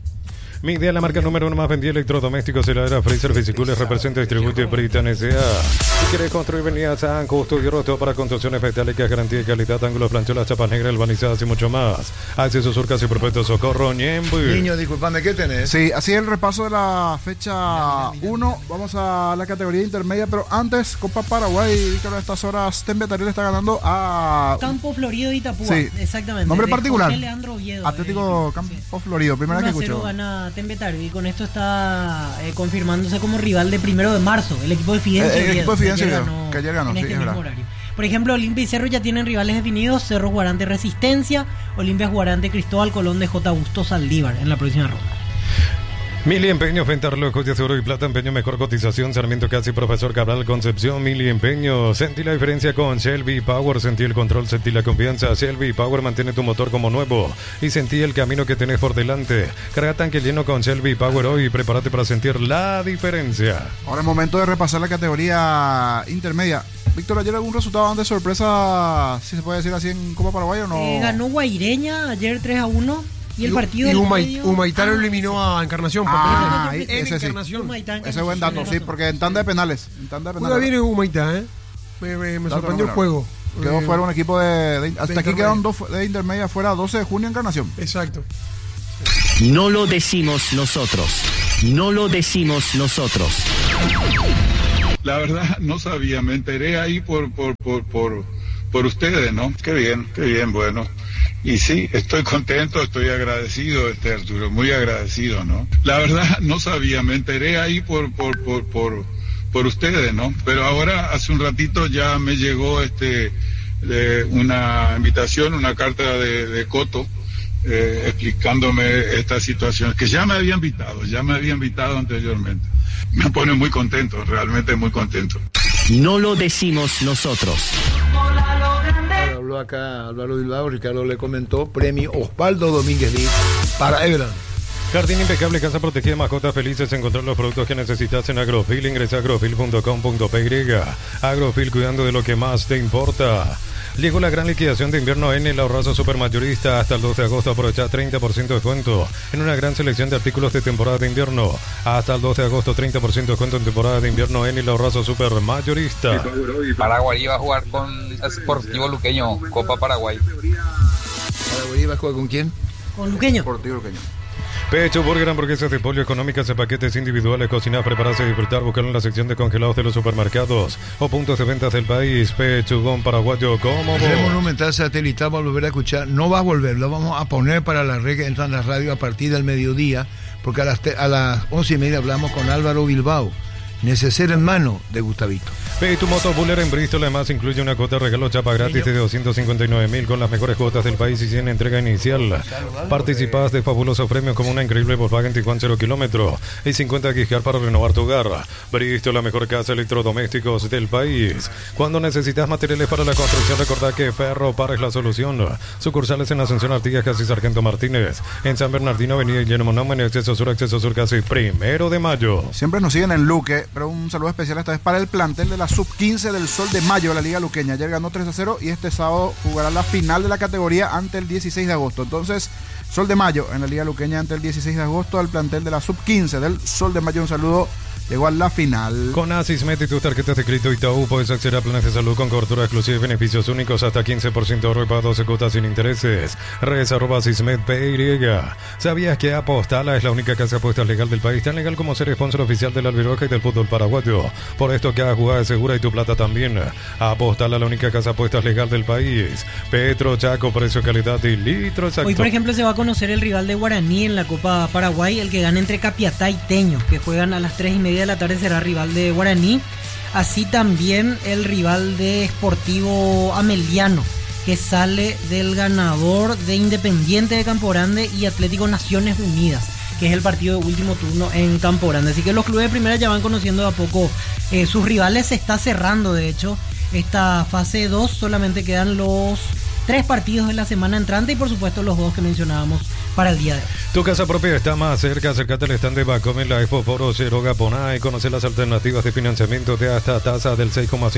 Mi idea, la marca número 1 más vendida electrodomésticos, heladera, freezer, Fisicules, representa y distribuye Britan S.A. Si quieres construir, venía a San Justo y Roto para construcciones metálicas, garantía y calidad, ángulos, plancholas, chapas negras, albanizadas y mucho más. Acceso, surcas y propuestos, Socorro, Ñembu. Niño, disculpame, ¿qué tenés? Sí, así es el repaso de la fecha 1. Vamos a la categoría intermedia, pero antes, Copa Paraguay, que a estas horas Tembetarí le está ganando a... Campo Florido y Itapúa, sí. Exactamente. Nombre particular. José Leandro Oviedo, Atlético Campo Florido, primera vez que escucho. Gana Tembetarí y con esto está confirmándose como rival de 1 de marzo, el equipo de Fidencio. El equipo de Fidencio que ayer ganó, en sí, este es mismo verdad. horario. Por ejemplo, Olimpia y Cerro ya tienen rivales definidos. Cerro jugará ante Resistencia, Olimpia jugará ante Cristóbal Colón de J. Augusto Saldívar en la próxima ronda. Mili Empeño, Venta Relojes de Oro y Plata, Empeño mejor cotización, Sarmiento Casi, Profesor Cabral, Concepción, Mili Empeño. Sentí la diferencia con Shelby Power, sentí el control, sentí la confianza. Shelby Power mantiene tu motor como nuevo y sentí el camino que tenés por delante. Carga tanque lleno con Shelby Power hoy y prepárate para sentir la diferencia. Ahora es momento de repasar la categoría intermedia. Víctor, ¿ayer algún resultado de sorpresa, si se puede decir así, en Copa Paraguay o no? Ganó Guaireña ayer 3-1. Y el partido y del Humaitá lo medio- eliminó a Encarnación. Ese sí. Humaitá, Ese es buen dato, sí, porque en tanda de penales. Juega bien en Humaitá, Me sorprendió el juego. Quedó fuera un equipo hasta aquí Intermedia. quedaron dos de intermedia fuera 12 de junio Encarnación. Exacto. No lo decimos nosotros. No lo decimos nosotros. La verdad no sabía, me enteré ahí por ustedes, ¿no? Qué bien, bueno. Y sí, estoy contento, estoy agradecido, Arturo, muy agradecido, ¿no? La verdad no sabía, me enteré ahí por ustedes, ¿no? Pero ahora hace un ratito ya me llegó una invitación, una carta de Coto, explicándome esta situación, que ya me había invitado anteriormente. Me pone muy contento, realmente muy contento. No lo decimos nosotros. Habló acá Álvaro Bilbao, Ricardo le comentó, premio Osvaldo Domínguez Díaz para Everland. Jardín impecable, casa protegida, mascotas felices, encontrar los productos que necesitas en Agrofil, ingresa a agrofil.com.py. Agrofil, cuidando de lo que más te importa. Llegó la gran liquidación de invierno en el ahorrazo supermayorista. Hasta el 12 de agosto aprovecha 30% de descuento en una gran selección de artículos de temporada de invierno. Hasta el 12 de agosto 30% de descuento en temporada de invierno en el ahorrazo supermayorista. Paraguay va a jugar con Sportivo Luqueño, Copa Paraguay. ¿Paraguay va a jugar con quién? Con Luqueño. Sportivo Luqueño. Pecho Burger, hamburguesas de pollo económicas en paquetes individuales, cocinar, prepararse y disfrutar, buscarlo en la sección de congelados de los supermercados o puntos de ventas del país. Pechugón paraguayo, ¿cómo vos? El monumental satelital va a volver a escuchar, no va a volver, lo vamos a poner para la red que entra en la radio a partir del mediodía, porque a las 11:30 hablamos con Álvaro Bilbao. Neceser en mano de Gustavito. Tu Moto Buller en Bristol además incluye una cuota de regalo chapa gratis de 259.000 con las mejores cuotas del país y 100 entrega inicial. Participas de fabulosos premios como una increíble Volkswagen Tiguan 0 kilómetro y 50 gigas para renovar tu hogar. Bristol, la mejor casa de electrodomésticos del país. Cuando necesitas materiales para la construcción, recordá que Ferro Par es la solución. Sucursales en Asunción, Artigas, casi Sargento Martínez. En San Bernardino, Avenida Guillermo Naumann, acceso sur, casi 1 de mayo. Siempre nos siguen en Luque, pero un saludo especial esta vez para el plantel de la Sub-15 del Sol de Mayo de la Liga Luqueña. Ayer ganó 3-0 y este sábado jugará la final de la categoría ante el 16 de agosto. Entonces, Sol de Mayo en la Liga Luqueña ante el 16 de agosto al plantel de la Sub-15 del Sol de Mayo. Un saludo. Llegó a la final. Con Asismet y tus tarjetas de crédito Itaú puedes acceder a planes de salud con cobertura exclusiva y beneficios únicos hasta 15% de ahorro y para 12 cuotas sin intereses. Redes @Asismet.py. ¿Sabías que Apostala es la única casa de apuestas legal del país? Tan legal como ser sponsor oficial del Albiroja y del fútbol paraguayo. Por esto cada jugada es segura y tu plata también. Apostala, la única casa de apuestas legal del país. Petro, Chaco, precio, calidad y litro exacto. Hoy, por ejemplo, se va a conocer el rival de Guaraní en la Copa Paraguay, el que gane entre Capiatá y Teño, que juegan a las 3:30 de la tarde, será rival de Guaraní. Así también el rival de Sportivo Ameliano, que sale del ganador de Independiente de Campo Grande y Atlético Naciones Unidas, que es el partido de último turno en Campo Grande. Así que los clubes de primera ya van conociendo de a poco sus rivales. Se está cerrando, de hecho, esta fase 2. Solamente quedan los 3 partidos de la semana entrante y por supuesto los 2 que mencionábamos para el día de hoy. Tu casa propia está más cerca. Acércate al stand de Bacom en la Expo Foro Cero Gaponá y conocer las alternativas de financiamiento de hasta tasa del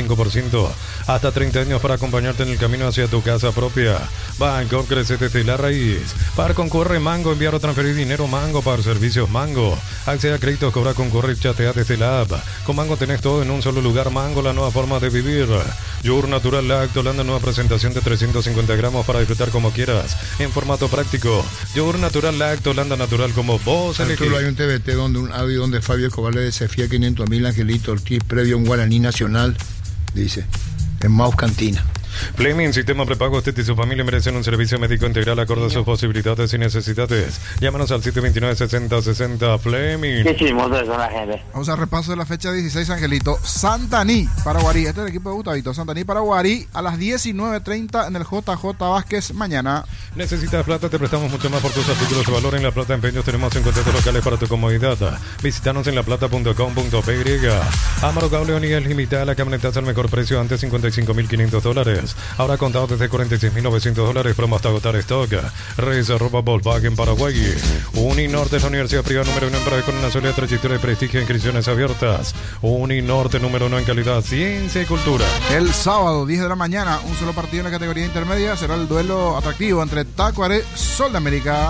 6,5%. Hasta 30 años para acompañarte en el camino hacia tu casa propia. Banco, crece desde la raíz. Para concurre Mango, enviar o transferir dinero Mango para servicios Mango. Accede a créditos, cobra, concurre y chatea desde la app. Con Mango tenés todo en un solo lugar. Mango, la nueva forma de vivir. Yogur Natural Lactolanda, nueva presentación de 350 gramos para disfrutar como quieras, en formato práctico. Yogur Natural Lactolanda, natural como vos elegís. Hay un TBT donde un audio donde Fabio Escobar le desafía 500.000 Angelito Ortiz previo a un Guaraní Nacional, dice, en Maus Cantina. Fleming, sistema prepago. Usted y su familia merecen un servicio médico integral acorde a sus posibilidades y necesidades. Llámanos al 729-6060 Fleming. Qué chismoso son la gente. Vamos a repaso de la fecha 16, Angelito. Santaní, Paraguarí. Este es el equipo de Gustavito. Santaní, Paraguarí, a las 19:30 en el JJ Vázquez mañana. ¿Necesitas plata? Te prestamos mucho más por tus artículos de valor. En La Plata Empeños tenemos 50 locales para tu comodidad. Visítanos en laplata.com.py. Amaro Cable Unidad Limitada, la camioneta al mejor precio, antes $55.500. Ahora contado desde $46.900, promo hasta agotar stock. Reserva Volkswagen Paraguay. Uninorte es la universidad privada número 1 en Paraguay con una sólida trayectoria de prestigio e inscripciones abiertas. Uninorte número 1 en calidad, ciencia y cultura. El sábado, 10 de la mañana, un solo partido en la categoría intermedia. Será el duelo atractivo entre Tacuaré, Sol de América.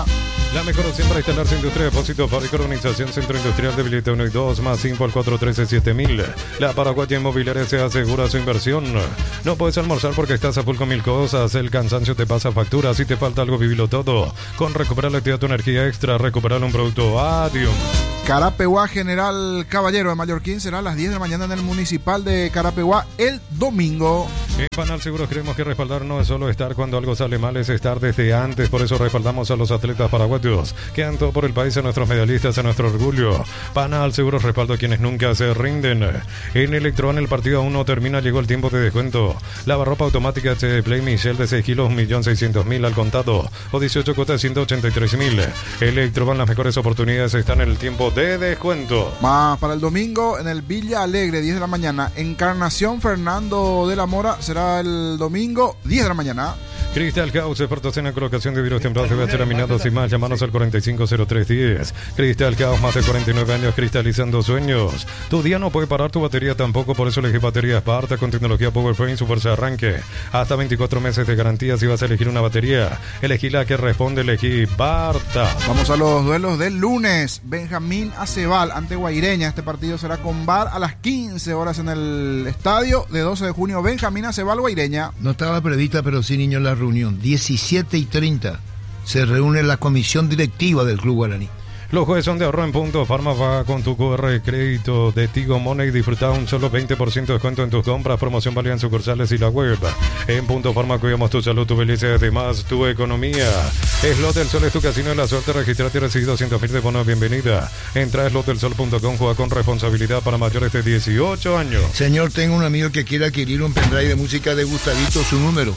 La mejor opción para instalarse industria, depósito, fábrica, organización, centro industrial de Villeta 1 y 2, más 5 al 413-7000. La Paraguaya Inmobiliaria se asegura su inversión. No puedes almorzar porque estás a full con mil cosas. El cansancio te pasa factura. Si te falta algo, vivilo todo. Con Recuperar la Actividad tu energía extra, recuperar un producto Adium. Carapeguá General Caballero de Mallorquín será a las 10 de la mañana en el municipal de Carapeguá el domingo. En Panal Seguros creemos que respaldar no es solo estar cuando algo sale mal, es estar desde antes. Por eso respaldamos a los atletas paraguayos que han todo por el país, a nuestros medallistas, a nuestro orgullo. Panal Seguros respaldo a quienes nunca se rinden. En Electron el partido aún no termina, llegó el tiempo de descuento. Lavarropa automática HD Play Michelle de 6 kilos, 1.600.000 al contado o 18 cuotas, 183.000. Electroban, las mejores oportunidades están en el tiempo de descuento. Más para el domingo en el Villa Alegre, 10 de la mañana. Encarnación Fernando de la Mora será el domingo, 10 de la mañana. Crystal House, expertos en la colocación de vidrios templados, VH laminados y más. Llamanos al 450310. Crystal House, más de 49 años cristalizando sueños. Tu día no puede parar, tu batería tampoco, por eso elegí batería Sparta con tecnología PowerFrame, su fuerza de arranque. Hasta 24 meses de garantía si vas a elegir una batería. Elegí la que responde, elegí Sparta. Vamos a los duelos del lunes. Benjamín Acebal ante Guaireña. Este partido será con VAR a las 15 horas en el estadio de 12 de junio. Benjamín Acebal, Guaireña. No estaba prevista, pero sí, niño, la reunión. 17:30 se reúne la comisión directiva del Club Guaraní. Los jueves son de ahorro en Punto Farma. Va con tu QR de crédito de Tigo Money y disfruta un solo 20% de descuento en tus compras. Promoción válida en sucursales y la web. En Punto Farma cuidamos tu salud, tu belleza y además tu economía. Slot del Sol es tu casino de la suerte. Registrate y recibí 200.000 de bono de bienvenida. Entra a slotdelsol.com, juega con responsabilidad para mayores de 18 años. Señor, tengo un amigo que quiere adquirir un pendrive de música de Gustavito. Su número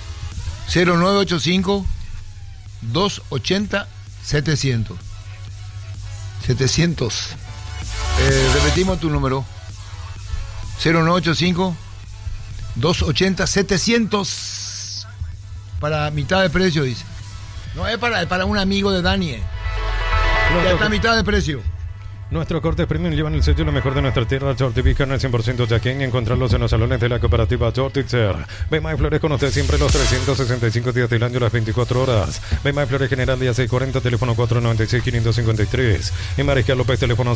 0985 280 700. Repetimos tu número 0985 280 700 para mitad de precio, dice. No, es para un amigo de Dani. Ya está a mitad de precio. Nuestros cortes premium llevan el sello lo mejor de nuestra tierra. Chortipizca no es 100% chaqueña. Encontrarlos en los salones de la cooperativa Chortitzer. Bema y Flores con usted siempre los 365 días del año, las 24 horas. Bema y Flores General día 640, teléfono 496-553. Y Mariscal López, teléfono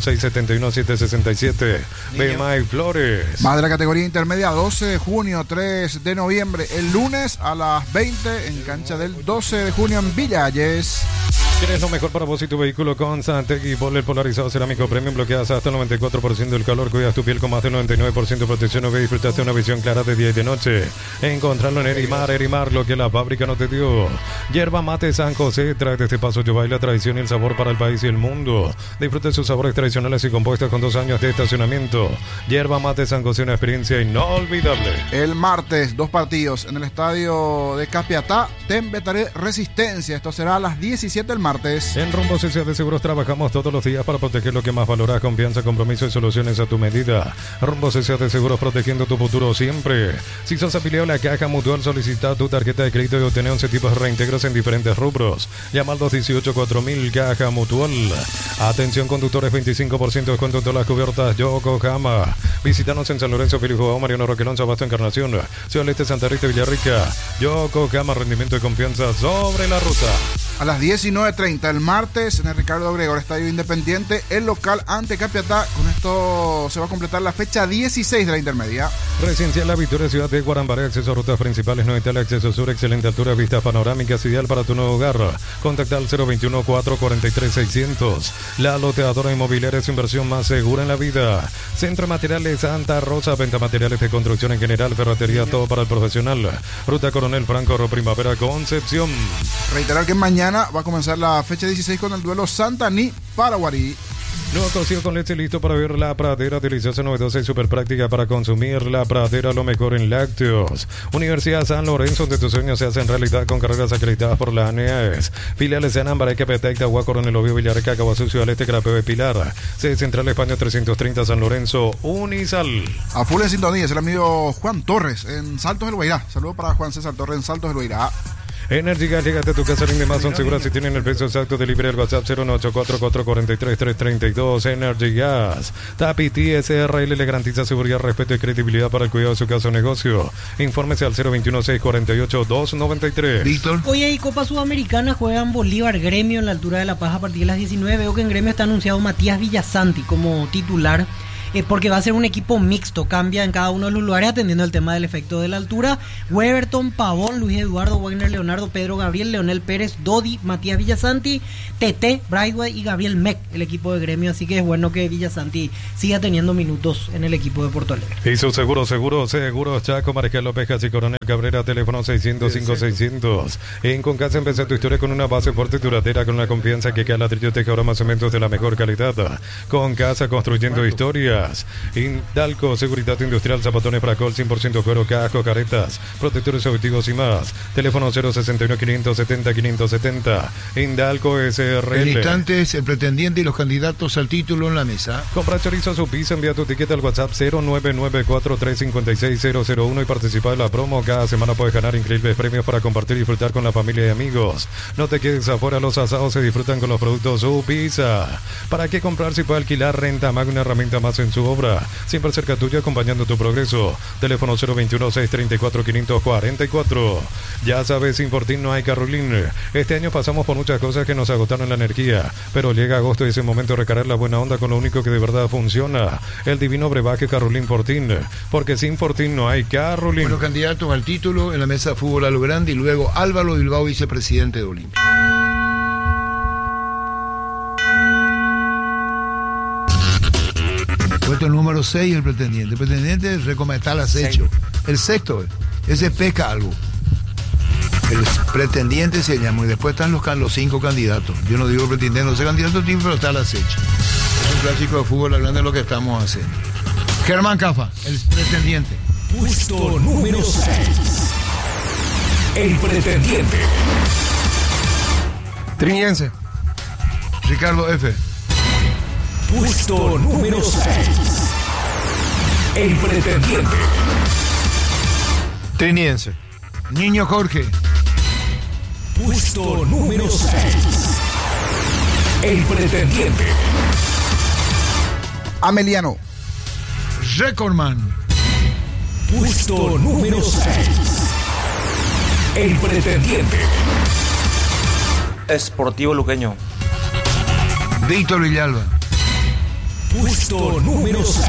671-767. Bema y Flores. Más de la categoría intermedia, 12 de junio, 3 de noviembre. El lunes a las 20 en cancha del 12 de junio en Villalles. ¿Quieres lo mejor para vos y tu vehículo? Con Santegui Boller polarizado cerámico premium, bloqueadas hasta el 94% del calor, cuidas tu piel con más del 99% de protección UV y disfrutas de una visión clara de día y de noche. Encontrarlo en Erimar, lo que la fábrica no te dio. Yerba Mate San José trae desde Paso Yobay la tradición y el sabor para el país y el mundo. Disfrute sus sabores tradicionales y compuestos con 2 años de estacionamiento. Yerba Mate San José, una experiencia inolvidable. El martes, 2 partidos en el estadio de Capiatá, Tembetaré Resistencia. Esto será a las 17 del martes. En Rumbo Social de Seguros trabajamos todos los días para proteger lo que más valoras: confianza, compromiso y soluciones a tu medida. Rumbo Social de Seguros, protegiendo tu futuro siempre. Si sos afiliado a la Caja Mutual, solicita tu tarjeta de crédito y obtener 11 tipos de reintegros en diferentes rubros. Llama al 218-4000 Caja Mutual. Atención conductores, 25% de descuento en todas las cubiertas Yokohama. Visítanos en San Lorenzo, Filijuao, Mariano Roquelón, Sabasto, Encarnación, Ciudad del Este, Santa Rita y Villarrica. Yokohama, rendimiento y confianza sobre la ruta. A las 19:30 el martes en el Ricardo Gregor, Estadio Independiente, el local ante Capiatá. Con esto se va a completar la fecha 16 de la intermedia. Residencial La Victoria, ciudad de Guarambaré, acceso a rutas principales, no Italia, acceso sur, excelente altura, vistas panorámicas, ideal para tu nuevo hogar. Contacta al 021-443-600. La loteadora inmobiliaria es su inversión más segura en la vida. Centro de Materiales Santa Rosa, venta materiales de construcción en general, ferretería, todo para el profesional. Ruta Coronel Franco, Primavera, Concepción. Reiterar que mañana va a comenzar la fecha 16 con el duelo Santaní-Paraguarí. Nuevo cocido con leche listo para ver La Pradera, deliciosa, novedosa y súper práctica para consumir. La Pradera, lo mejor en lácteos. Universidad San Lorenzo, donde tus sueños se hacen realidad con carreras acreditadas por la ANEAES. Filiales en Ambaré, Capiatá, Itagua, Coronel Obvio, Villarrica, Caguazú, Ciudad del Este, Carapeo de Pilar. Sede Central España 330, San Lorenzo, Unisal. A full en sintonía es el amigo Juan Torres en Saltos del Guairá. Saludos para Juan César Torres en Saltos del Guairá. Energy Gas, llegate a tu casa, rinde más, son seguras si tienen el precio exacto. Delivery al WhatsApp 09844433332. Energy Gas. Tapiti SRL le garantiza seguridad, respeto y credibilidad para el cuidado de su casa o negocio. Infórmese al 021-648-293. Víctor. Hoy hay Copa Sudamericana, juegan Bolívar Gremio en la altura de La Paz a partir de las 19. Veo que en Gremio está anunciado Matías Villasanti como titular. Porque va a ser un equipo mixto, cambia en cada uno de los lugares atendiendo el tema del efecto de la altura. Weberton, Pavón, Luis Eduardo, Wagner Leonardo, Pedro Gabriel, Leonel Pérez, Dodi, Matías Villasanti, Tete, Brightway y Gabriel Meck, el equipo de Gremio. Así que es bueno que Villasanti siga teniendo minutos en el equipo de Porto Alegre. Y su seguros Chaco, Marqués López y Coronel Cabrera, teléfono 600-5600. En Concasa empecé tu historia con una base fuerte y duradera, con la confianza que cada ladrillo te ahora más cementos de la mejor calidad. Concasa, construyendo historia. Indalco, seguridad industrial, zapatones Fracol, 100% cuero, casco, caretas, protectores auditivos y más. Teléfono 061-570-570. Indalco SRL. En instantes, el pretendiente y los candidatos al título en la mesa. Compra chorizo a su pizza, envía tu etiqueta al WhatsApp 0994356001 y participa en la promo. Cada semana puedes ganar increíbles premios para compartir y disfrutar con la familia y amigos. No te quedes afuera, los asados se disfrutan con los productos Su Pizza. ¿Para qué comprar si puede alquilar? Renta Mag, una herramienta más en su obra, siempre cerca tuya, acompañando tu progreso. Teléfono 021-634-544. Ya sabes, sin Fortín no hay Carolín. Este año pasamos por muchas cosas que nos agotaron la energía, pero llega agosto y es el momento de recargar la buena onda con lo único que de verdad funciona, el divino brebaje Carolín Fortín, porque sin Fortín no hay Carolín. Bueno, candidatos al título en la mesa de fútbol a lo grande, y luego Álvaro Bilbao, vicepresidente de Olimpia. Puesto número 6 el pretendiente. El pretendiente es recomendar acecho. El sexto, ese pesca algo. El pretendiente se llama, y después están los 5 candidatos. Yo no digo pretendiente, no sé candidato tipo, pero está el acecho. Es un clásico de fútbol hablando de lo que estamos haciendo. Germán Cafa, el pretendiente. Puesto número 6. El pretendiente. Triniense. Ricardo F. Puesto número 6. El pretendiente. Triniense. Niño Jorge. Puesto número 6. El pretendiente. Ameliano. Recordman. Puesto número 6. El pretendiente. Sportivo Luqueño. Víctor Villalba. Puesto número 6.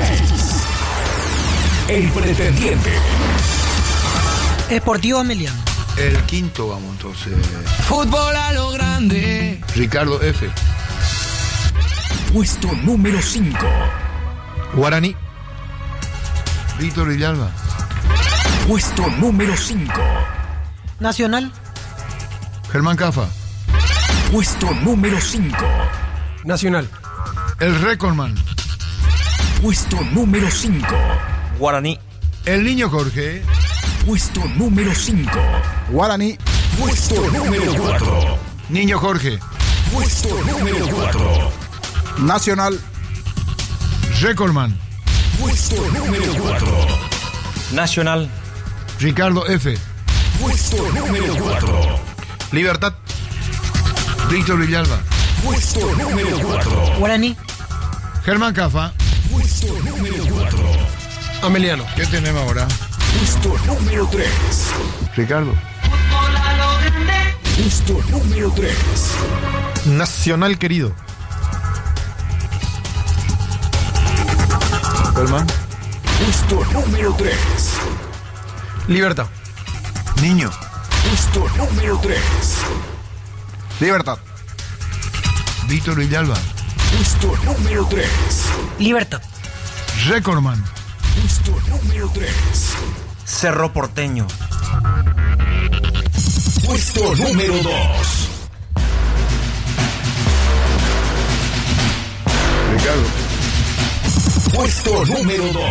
El pretendiente. Sportivo Ameliano. El quinto, vamos entonces. Fútbol a lo grande. Ricardo F. Puesto número 5. Guaraní. Víctor Villalba. Puesto número 5. Nacional. Germán Cafa. Puesto número 5. Nacional. El Recordman. Puesto número 5. Guaraní. El Niño Jorge. Puesto número 5. Guaraní. Puesto número 4. Niño Jorge. Puesto número 4. Nacional. Recordman. Puesto número 4. Nacional. Ricardo F. Puesto número 4. Libertad. Víctor Villalba. Puesto número 4. Guaraní. Germán Cafa. Puesto número 4. Ameliano. ¿Qué tenemos ahora? Puesto número 3. Ricardo. Puesto número 3. Nacional querido. Germán. Puesto número 3. Libertad. Niño. Puesto número 3. Libertad. Víctor Villalba. Puesto número 3. Libertad. Recordman. Puesto número 3. Cerro Porteño. Puesto número 2. Ricardo. Puesto número 2.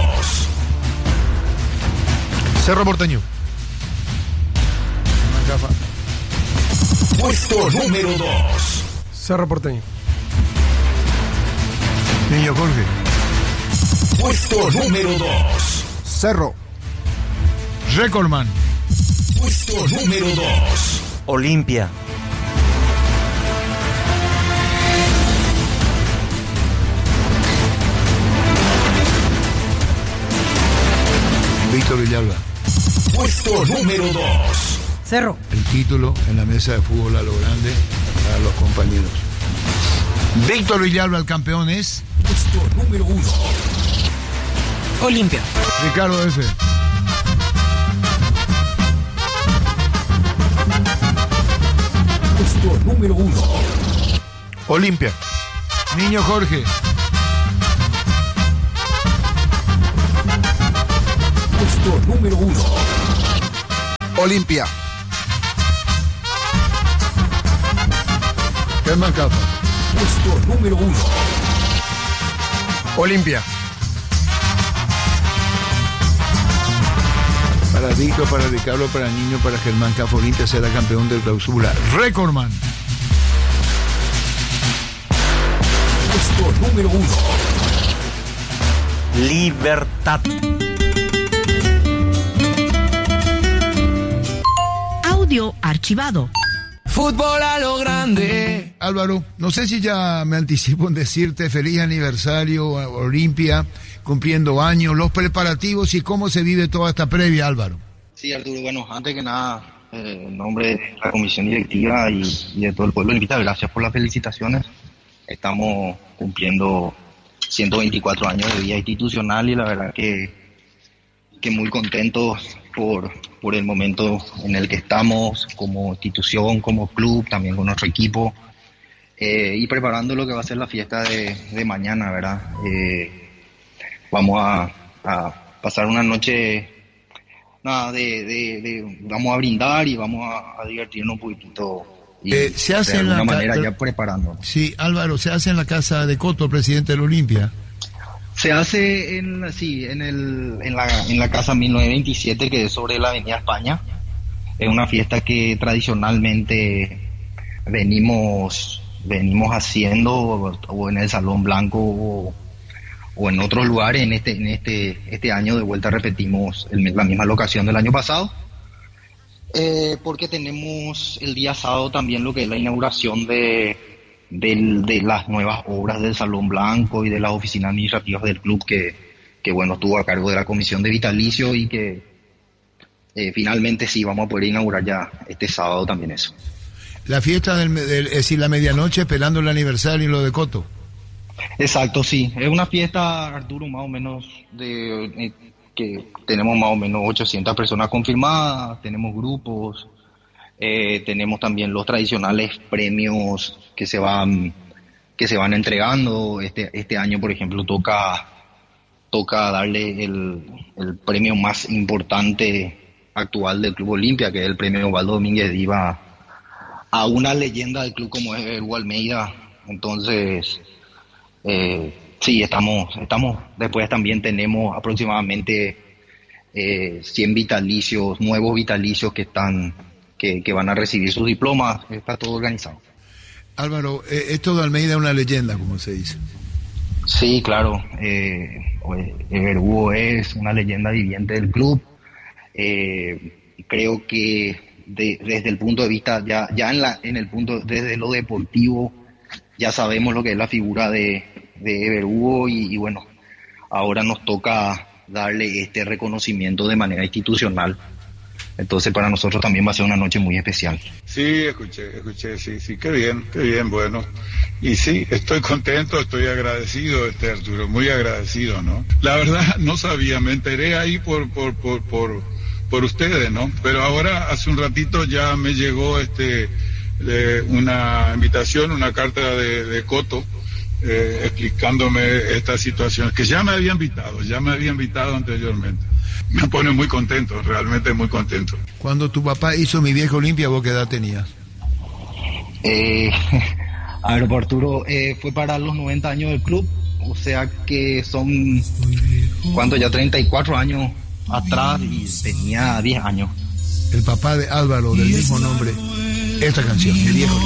Cerro Porteño. Germán Cafa. Puesto número 2. Cerro Porteño. Niño Jorge. Puesto número 2. Cerro. Recordman. Puesto número 2. Olimpia. Víctor Villalba. Puesto número 2. Cerro. El título en la mesa de fútbol a lo grande para los compañeros. Víctor Villalba, el campeón es. Puesto número 1. Olimpia. Ricardo F. Puesto número 1. Olimpia. Niño Jorge. Puesto número 1. Olimpia. Germán Cafa. Puesto número 1. Olimpia. Para Víctor, para Ricardo, para Niño, para Germán Cafa, Olimpia será campeón del clausura. Recordman. Puesto número 1. Libertad. Audio archivado. Fútbol a lo grande. Álvaro, no sé si ya me anticipo en decirte feliz aniversario a Olimpia, cumpliendo años, los preparativos y cómo se vive toda esta previa, Álvaro. Sí, Arturo, bueno, antes que nada, en nombre de la comisión directiva y de todo el pueblo olimpista, gracias por las felicitaciones. Estamos cumpliendo 124 años de vida institucional y la verdad que muy contentos por el momento en el que estamos como institución, como club, también con nuestro equipo y preparando lo que va a ser la fiesta de mañana, ¿verdad? Vamos a pasar una noche vamos a brindar y vamos a divertirnos un poquitito y se hace de alguna en manera ya preparando. Sí, Álvaro, se hace en la casa de Coto, el presidente del Olimpia. Se hace en la casa 1927, que es sobre la Avenida España. Es una fiesta que tradicionalmente venimos haciendo o en el Salón Blanco o en otros lugares. En este año de vuelta repetimos la misma locación del año pasado, porque tenemos el día sábado también lo que es la inauguración de las nuevas obras del Salón Blanco y de las oficinas administrativas del club que bueno, estuvo a cargo de la comisión de vitalicio y que finalmente sí vamos a poder inaugurar ya este sábado también eso. La fiesta es decir, la medianoche, esperando el aniversario y lo de Coto. Exacto, sí. Es una fiesta, Arturo, más o menos que tenemos más o menos 800 personas confirmadas, tenemos grupos. Tenemos también los tradicionales premios que se van entregando. Este año, por ejemplo, toca darle el premio más importante actual del Club Olimpia, que es el premio Osvaldo Domínguez Diva, a una leyenda del club como es Hugo Almeida. Entonces, sí, estamos. Después también tenemos aproximadamente 100 vitalicios, nuevos vitalicios que van a recibir sus diplomas. Está todo organizado. Álvaro, esto de Almeida es una leyenda, como se dice. Sí, claro. Hugo es una leyenda viviente del club. Creo que desde el punto de vista, desde lo deportivo, ya sabemos lo que es la figura de Hugo y bueno, ahora nos toca darle este reconocimiento de manera institucional. Entonces para nosotros también va a ser una noche muy especial. Sí, escuché, sí, qué bien, bueno. Y sí, estoy contento, estoy agradecido, Arturo, muy agradecido, ¿no? La verdad no sabía, me enteré ahí por ustedes, ¿no? Pero ahora hace un ratito ya me llegó una invitación, una carta de Coto, explicándome esta situación, que ya me había invitado anteriormente. Me pone muy contento, realmente muy contento. Cuando tu papá hizo Mi Viejo Olimpia, ¿vos qué edad tenías? A ver, Arturo, fue para los 90 años del club, o sea que son, ¿cuánto? Ya 34 años atrás y tenía 10 años. El papá de Álvaro, del mismo nombre, esta canción, Mi Viejo Olimpia.